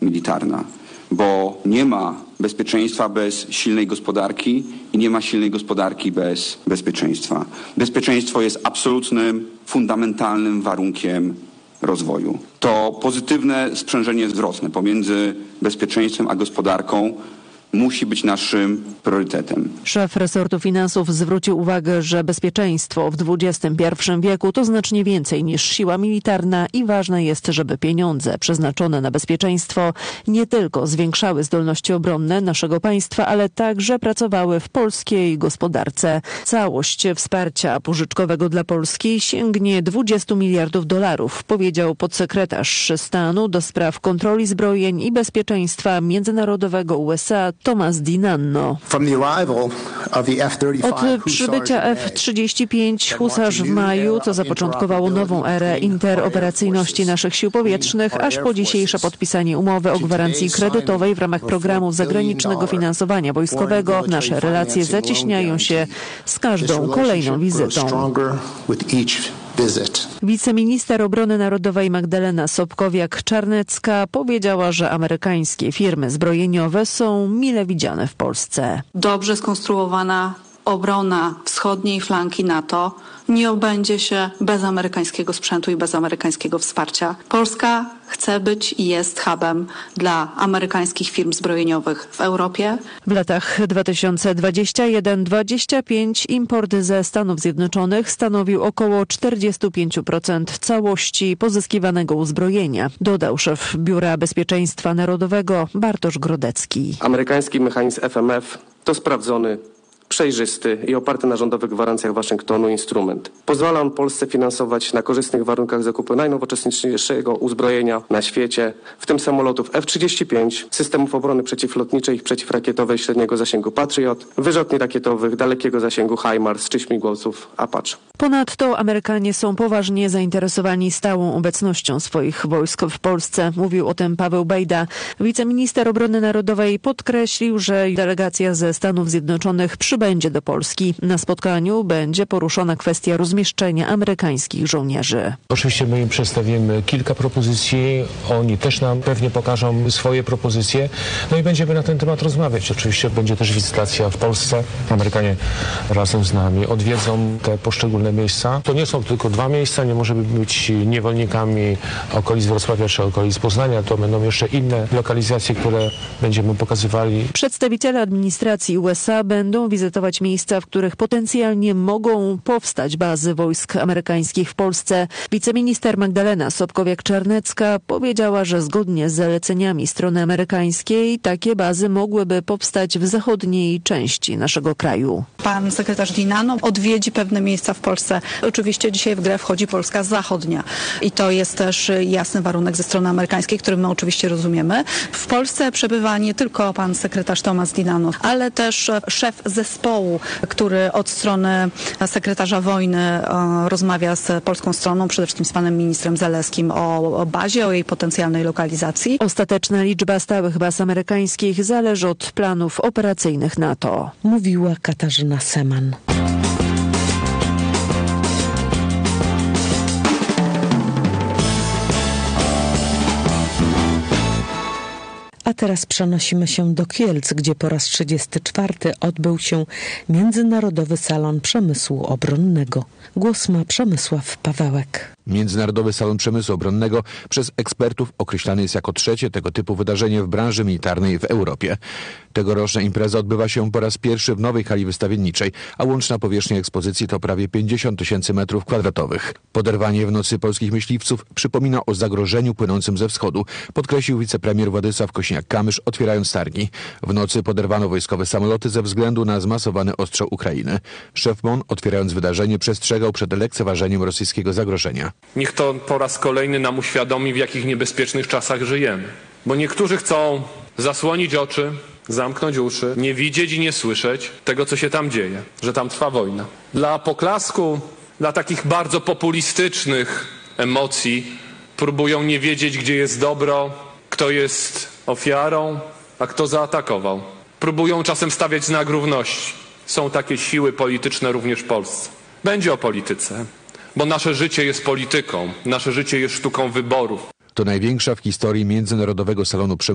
militarna, bo nie ma bezpieczeństwa bez silnej gospodarki i nie ma silnej gospodarki bez bezpieczeństwa. Bezpieczeństwo jest absolutnym, fundamentalnym warunkiem rozwoju. To pozytywne sprzężenie zwrotne pomiędzy bezpieczeństwem a gospodarką musi być naszym priorytetem. Szef resortu finansów zwrócił uwagę, że bezpieczeństwo w XXI wieku to znacznie więcej niż siła militarna i ważne jest, żeby pieniądze przeznaczone na bezpieczeństwo nie tylko zwiększały zdolności obronne naszego państwa, ale także pracowały w polskiej gospodarce. Całość wsparcia pożyczkowego dla Polski sięgnie $20 miliardów, powiedział podsekretarz stanu do spraw kontroli zbrojeń i bezpieczeństwa międzynarodowego USA Thomas DiNanno. Od przybycia F-35 Husarz w maju, co zapoczątkowało nową erę interoperacyjności naszych sił powietrznych, aż po dzisiejsze podpisanie umowy o gwarancji kredytowej w ramach programu zagranicznego finansowania wojskowego, nasze relacje zacieśniają się z każdą kolejną wizytą. Wiceminister Obrony Narodowej Magdalena Sobkowiak-Czarnecka powiedziała, że amerykańskie firmy zbrojeniowe są mile widziane w Polsce. Dobrze skonstruowana obrona wschodniej flanki NATO nie obędzie się bez amerykańskiego sprzętu i bez amerykańskiego wsparcia. Polska chce być i jest hubem dla amerykańskich firm zbrojeniowych w Europie. W latach 2021-2025 import ze Stanów Zjednoczonych stanowił około 45% całości pozyskiwanego uzbrojenia, dodał szef Biura Bezpieczeństwa Narodowego Bartosz Grodecki. Amerykański mechanizm FMF to sprawdzony, przejrzysty i oparty na rządowych gwarancjach Waszyngtonu instrument. Pozwala on Polsce finansować na korzystnych warunkach zakupy najnowocześniejszego uzbrojenia na świecie, w tym samolotów F-35, systemów obrony przeciwlotniczej i przeciwrakietowej średniego zasięgu Patriot, wyrzutni rakietowych dalekiego zasięgu HIMARS czy śmigłowców Apache. Ponadto Amerykanie są poważnie zainteresowani stałą obecnością swoich wojsk w Polsce. Mówił o tym Paweł Bejda. Wiceminister Obrony Narodowej podkreślił, że delegacja ze Stanów Zjednoczonych przybędzie do Polski. Na spotkaniu będzie poruszona kwestia rozmieszczenia amerykańskich żołnierzy. Oczywiście my im przedstawimy kilka propozycji, oni też nam pewnie pokażą swoje propozycje, no i będziemy na ten temat rozmawiać. Oczywiście będzie też wizytacja w Polsce. Amerykanie razem z nami odwiedzą te poszczególne miejsca. To nie są tylko 2 miejsca, nie możemy być niewolnikami okolic Wrocławia czy okolic Poznania. To będą jeszcze inne lokalizacje, które będziemy pokazywali. Przedstawiciele administracji USA będą wizytować miejsca, w których potencjalnie mogą powstać bazy wojsk amerykańskich w Polsce. Wiceminister Magdalena Sobkowiak-Czarnecka powiedziała, że zgodnie z zaleceniami strony amerykańskiej takie bazy mogłyby powstać w zachodniej części naszego kraju. Pan sekretarz DiNanno odwiedzi pewne miejsca w Polsce. Oczywiście dzisiaj w grę wchodzi Polska zachodnia i to jest też jasny warunek ze strony amerykańskiej, który my oczywiście rozumiemy. W Polsce przebywa nie tylko pan sekretarz Thomas DiNanno, ale też szef zespołu, który od strony sekretarza wojny rozmawia z polską stroną, przede wszystkim z panem ministrem Zalewskim o bazie, o jej potencjalnej lokalizacji. Ostateczna liczba stałych baz amerykańskich zależy od planów operacyjnych NATO. Mówiła Katarzyna Seman. A teraz przenosimy się do Kielc, gdzie po raz 34 odbył się Międzynarodowy Salon Przemysłu Obronnego. Głos ma Przemysław Pawełek. Międzynarodowy Salon Przemysłu Obronnego przez ekspertów określany jest jako trzecie tego typu wydarzenie w branży militarnej w Europie. Tegoroczna impreza odbywa się po raz pierwszy w nowej hali wystawienniczej, a łączna powierzchnia ekspozycji to prawie 50 000 metrów kwadratowych. Poderwanie w nocy polskich myśliwców przypomina o zagrożeniu płynącym ze wschodu, podkreślił wicepremier Władysław Kosiniak-Kamysz, otwierając targi. W nocy poderwano wojskowe samoloty ze względu na zmasowany ostrzał Ukrainy. Szef MON, otwierając wydarzenie, przestrzegał przed lekceważeniem rosyjskiego zagrożenia. Niech to po raz kolejny nam uświadomi, w jakich niebezpiecznych czasach żyjemy. Bo niektórzy chcą zasłonić oczy, zamknąć uszy, nie widzieć i nie słyszeć tego, co się tam dzieje, że tam trwa wojna. Dla poklasku, dla takich bardzo populistycznych emocji próbują nie wiedzieć, gdzie jest dobro, kto jest ofiarą, a kto zaatakował. Próbują czasem stawiać znak równości. Są takie siły polityczne również w Polsce. Będzie o polityce, bo nasze życie jest polityką, nasze życie jest sztuką wyborów. To największa w historii Międzynarodowego Salonu Przemysłu